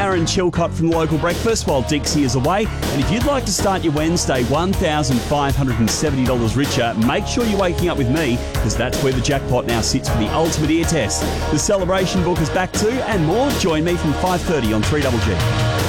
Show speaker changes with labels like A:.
A: Aaron Chilcott from the Local Breakfast while Dixie is away. And if you'd like to start your Wednesday $1,570 richer, make sure you're waking up with me, because that's where the jackpot now sits for the ultimate ear test. The celebration book is back too, and more. Join me from 5:30 on 3GG.